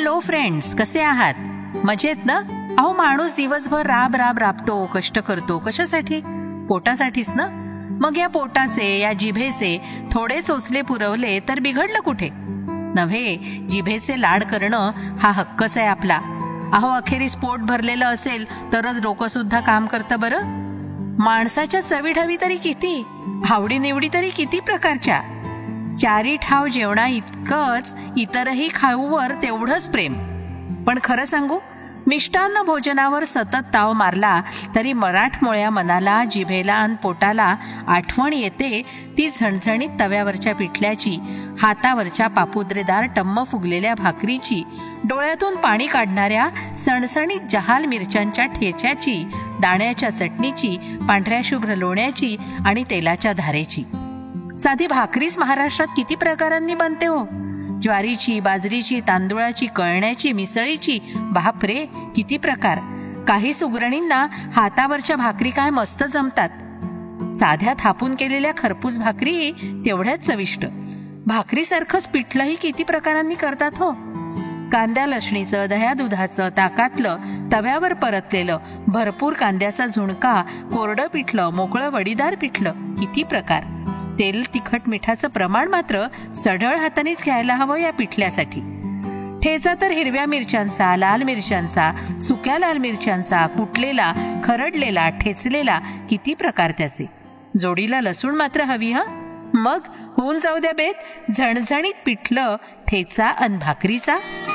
Hello friends, कसे आहात? मजेत ना? अहो, माणूस दिवसभर राबतो, कष्ट करतो. कशासाठी? पोटासाठीच ना. मग या पोटाचे, या जिभेचे थोडे चोचले पुरवले तर बिघडलं कुठे? नव्हे, जिभेचे लाड करणं हा हक्कच आहे आपला. अहो, अखेरीस पोट भरलेलं असेल तरच डोकं सुद्धा काम करतं बरं. माणसाच्या चवीढवी तरी किती, आवडीनिवडी तरी किती प्रकारच्या. चारी ठाव जेवणा इतकंच इतरही खाऊवर तेवढंच प्रेम. पण खरं सांगू, मिष्टान्न भोजनावर सतत ताव मारला तरी मराठमोळ्या मनाला, जिभेला आणि पोटाला आठवण येते ती झणझणीत तव्यावरच्या पिठल्याची, हातावरच्या पापुद्रेदार टम्म फुगलेल्या भाकरीची, डोळ्यातून पाणी काढणाऱ्या सणसणीत जहाल मिरच्यांच्या ठेच्याची, दाण्याच्या चटणीची, पांढऱ्या शुभ्र लोण्याची आणि तेलाच्या धारेची. साधी भाकरीच महाराष्ट्रात किती प्रकारांनी बनते हो. ज्वारीची, बाजरीची, तांदुळाची, कळण्याची, मिसळीची, बापरे किती प्रकार. काही सुगरणींना हातावरच्या भाकरी काय मस्त जमतात. साध्या थापून केलेल्या खरपूस भाकरी तेवढ्याच चविष्ट. भाकरीसारखंच पिठलंही किती प्रकारांनी करतात हो. कांद्या लसणीचं, दह्या दुधाचं, ताकातलं, तव्यावर परतलेलं, भरपूर कांद्याचा झुणका, कोरडं पिठलं, मोकळं वडीदार पिठलं, किती प्रकार. तेल, तिखट, मिठाचं प्रमाण मात्र सढळ हातानेच घ्यायला हवं या पिठल्यासाठी. ठेचा तर हिरव्या मिरच्यांचा, लाल मिरच्यांचा, सुक्या लाल मिरच्यांचा, कुटलेला, खरडलेला, ठेचलेला, किती प्रकार त्याचे. जोडीला लसूण मात्र हवी हं. मग होऊन जाऊ द्या बेत झणझणीत पिठलं, ठेचा अन भाकरीचा.